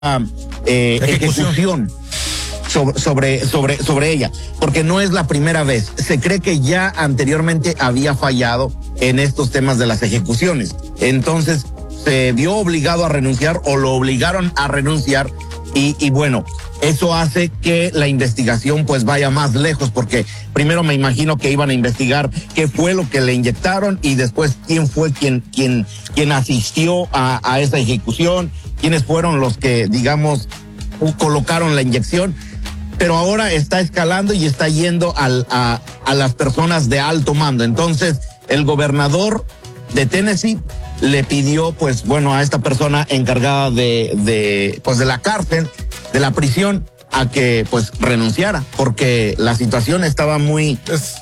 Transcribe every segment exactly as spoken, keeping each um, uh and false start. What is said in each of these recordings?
eh, ejecución, ejecución sobre, sobre, sobre, sobre ella, porque no es la primera vez. Se cree que ya anteriormente había fallado en estos temas de las ejecuciones. Entonces se vio obligado a renunciar o lo obligaron a renunciar y, y bueno, eso hace que la investigación pues vaya más lejos, porque primero me imagino que iban a investigar qué fue lo que le inyectaron y después quién fue quien, quien, quien asistió a, a esa ejecución, quiénes fueron los que, digamos, colocaron la inyección. Pero ahora está escalando y está yendo al, a, a las personas de alto mando. Entonces, el gobernador de Tennessee le pidió, pues, bueno, a esta persona encargada de, de, pues, de la cárcel, de la prisión, a que, pues, renunciara, porque la situación estaba muy, es,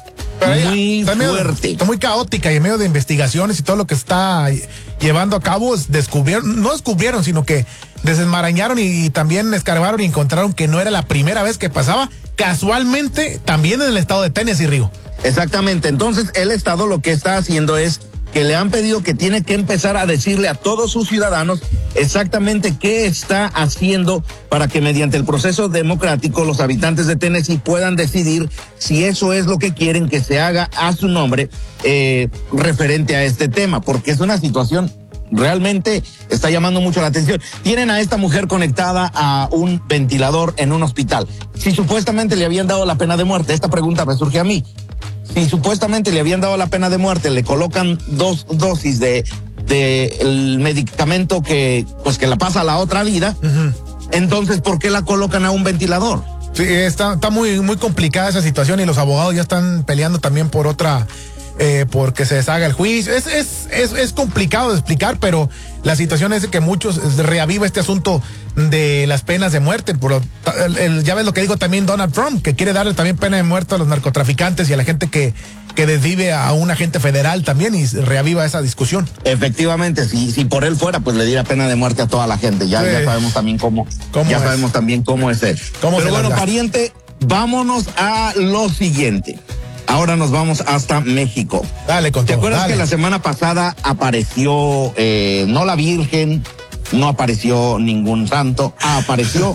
muy está medio, fuerte. Está muy caótica y en medio de investigaciones y todo lo que está llevando a cabo, descubrieron, no descubrieron, sino que desenmarañaron y, y también escarbaron y encontraron que no era la primera vez que pasaba, casualmente, también en el estado de Tennessee, Rigo. Exactamente, entonces el estado lo que está haciendo es que le han pedido que tiene que empezar a decirle a todos sus ciudadanos exactamente qué está haciendo para que mediante el proceso democrático los habitantes de Tennessee puedan decidir si eso es lo que quieren que se haga a su nombre eh, referente a este tema, porque es una situación realmente está llamando mucho la atención. Tienen a esta mujer conectada a un ventilador en un hospital. Si supuestamente le habían dado la pena de muerte, esta pregunta me surge a mí. Si supuestamente le habían dado la pena de muerte, le colocan dos dosis de, de el medicamento que, pues que la pasa a la otra vida, uh-huh. Entonces, ¿por qué la colocan a un ventilador? Sí, está, está muy, muy complicada esa situación y los abogados ya están peleando también por otra, eh, porque se deshaga el juicio. Es, es, es, es complicado de explicar, pero la situación es que muchos reaviva este asunto de las penas de muerte. Por el, el, ya ves lo que dijo también Donald Trump, que quiere darle también pena de muerte a los narcotraficantes y a la gente que, que desvive a un agente federal también, y reaviva esa discusión. Efectivamente, si, si por él fuera, pues le diera pena de muerte a toda la gente. Ya, sí. ya sabemos también cómo, ¿Cómo ya es? sabemos también cómo es él. ¿Cómo Pero bueno, pariente, vámonos a lo siguiente. Ahora nos vamos hasta México. Dale, con ¿Te todo, acuerdas dale. que la semana pasada apareció, eh, no la Virgen, no apareció ningún santo, apareció,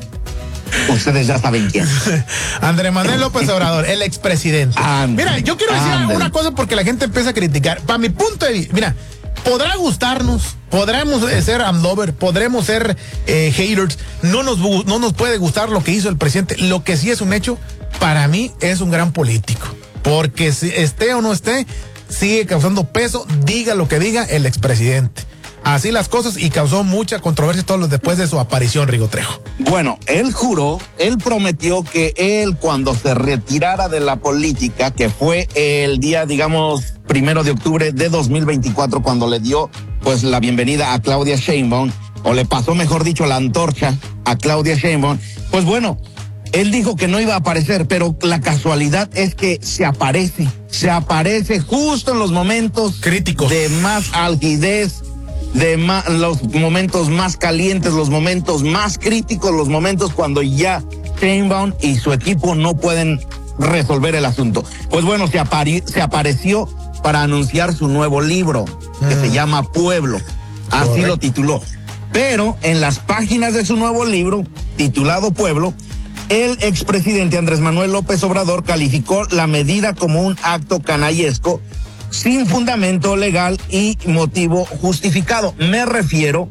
ustedes ya saben quién. Andrés Manuel López Obrador, el expresidente. And, mira, yo quiero decir and, una cosa porque la gente empieza a criticar. Para mi punto de vista, mira, podrá gustarnos, podremos ser amlover, podremos ser eh, haters, no nos, no nos puede gustar lo que hizo el presidente. Lo que sí es un hecho, para mí es un gran político. Porque si esté o no esté, sigue causando peso, diga lo que diga el expresidente. Así las cosas, y causó mucha controversia todos los después de su aparición, Rigo Trejo. Bueno, él juró, él prometió que él cuando se retirara de la política, que fue el día, digamos, primero de octubre de dos mil veinticuatro, cuando le dio pues la bienvenida a Claudia Sheinbaum, o le pasó, mejor dicho, la antorcha a Claudia Sheinbaum, pues bueno, él dijo que no iba a aparecer, pero la casualidad es que se aparece, se aparece justo en los momentos críticos de más algidez, de más, los momentos más calientes, los momentos más críticos, los momentos cuando ya Sheinbaum y su equipo no pueden resolver el asunto. Pues bueno, se, apare, se apareció para anunciar su nuevo libro, que mm. se llama Pueblo, así Correcto. Lo tituló. Pero en las páginas de su nuevo libro, titulado Pueblo, el expresidente Andrés Manuel López Obrador calificó la medida como un acto canallesco sin fundamento legal y motivo justificado. Me refiero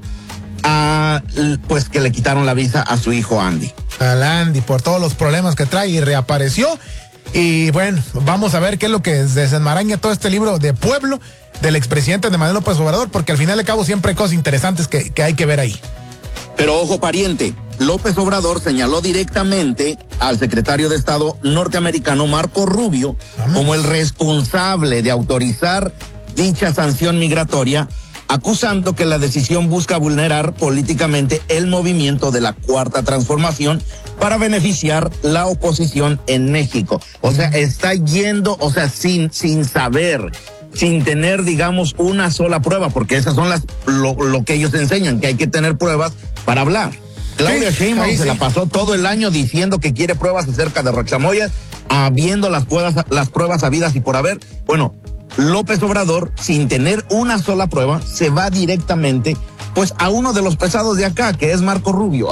a, pues, que le quitaron la visa a su hijo Andy. Al Andy, por todos los problemas que trae, y reapareció. Y bueno, vamos a ver qué es lo que desenmaraña todo este libro de Pueblo del expresidente Andrés Manuel López Obrador, porque al final de cabo siempre hay cosas interesantes que, que hay que ver ahí. Pero ojo, pariente, López Obrador señaló directamente al secretario de Estado norteamericano Marco Rubio Vamos. como el responsable de autorizar dicha sanción migratoria, acusando que la decisión busca vulnerar políticamente el movimiento de la Cuarta Transformación para beneficiar la oposición en México. O sea, está yendo, o sea, sin, sin saber, sin tener, digamos, una sola prueba, porque esas son las lo, lo que ellos enseñan, que hay que tener pruebas para hablar. Claudia sí, Sheinbaum se sí. la pasó todo el año diciendo que quiere pruebas acerca de Roxamoya, habiendo las pruebas, las pruebas habidas y por haber. Bueno, López Obrador, sin tener una sola prueba, se va directamente pues a uno de los pesados de acá, que es Marco Rubio.